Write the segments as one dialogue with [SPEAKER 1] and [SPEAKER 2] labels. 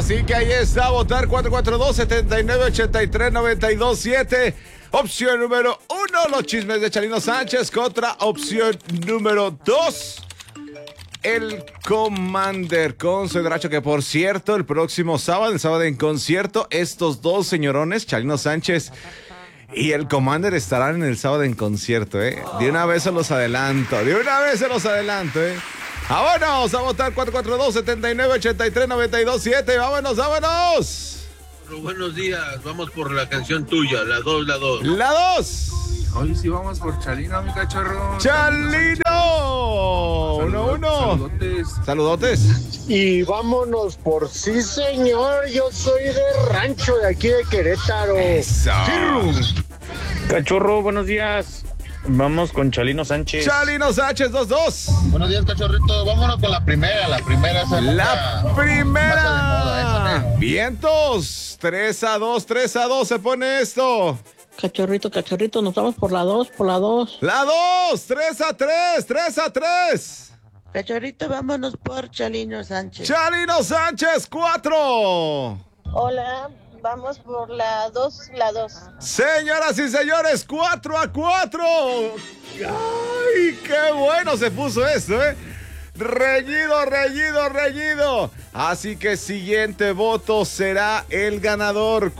[SPEAKER 1] Así que ahí está, votar 442-7983-927. Opción número 1, los chismes de Chalino Sánchez. Contra opción número 2, el Commander con su Dracho, que por cierto, el próximo sábado, el sábado en concierto, estos dos señorones, Chalino Sánchez y el Commander, estarán en el sábado en concierto, ¿eh? De una vez se los adelanto, ¿eh? ¡Vámonos! A votar 442-7983-927. ¡Vámonos!
[SPEAKER 2] Buenos días, vamos por la canción tuya, la 2.
[SPEAKER 1] ¡La 2!
[SPEAKER 3] Hoy sí vamos por Chalino, mi cachorro.
[SPEAKER 1] ¡Chalino! 1-1. Saludotes.
[SPEAKER 4] Y vámonos por sí, señor. Yo soy de rancho de aquí de Querétaro.
[SPEAKER 1] Eso.
[SPEAKER 5] Cachorro, buenos días. Vamos con Chalino Sánchez.
[SPEAKER 1] Chalino Sánchez, 2-2.
[SPEAKER 6] Buenos días, cachorrito. Vámonos con la primera. La primera es
[SPEAKER 1] La primera. Vientos. 3-2 se pone esto.
[SPEAKER 7] Cachorrito, nos vamos por la 2.
[SPEAKER 1] La 2, 3-3.
[SPEAKER 7] Cachorrito, vámonos por Chalino Sánchez.
[SPEAKER 1] Chalino Sánchez, 4.
[SPEAKER 8] Hola, vamos por la 2.
[SPEAKER 1] Señoras y señores, 4-4. ¡Ay, qué bueno se puso esto, eh! Reñido. Así que siguiente voto será el ganador.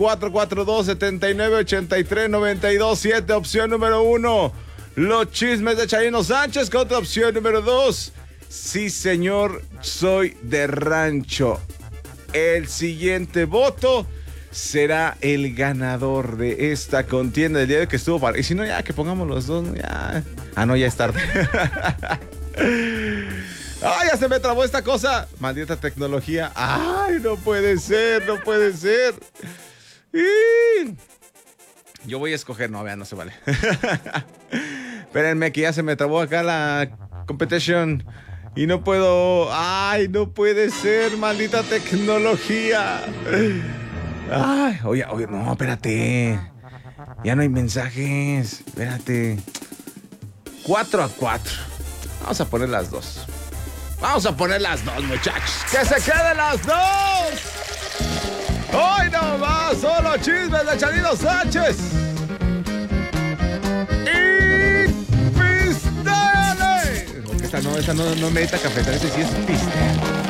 [SPEAKER 1] 442-7983-927. Opción número 1, los chismes de Chalino Sánchez. Contra opción número 2, sí señor, soy de rancho. El siguiente voto será el ganador de esta contienda del día de que estuvo para... Y si no, ya que pongamos los dos, ya... Ah, no, ya es tarde. ¡Ay, ya se me trabó esta cosa! Maldita tecnología. ¡Ay, no puede ser! Yo voy a escoger... No, vean, no se vale. Espérenme que ya se me trabó acá la competition. Y no puedo... ¡Ay, no puede ser! ¡Maldita tecnología! ¡Ay! Oye, no, espérate. Ya no hay mensajes. Espérate. 4-4. Vamos a poner las dos. Muchachos. ¡Que se queden las dos! ¡Hoy no más! ¡Solo chismes de Chalino Sánchez! ¡Y pisteale! Esta no medita café, esta sí es pisteale.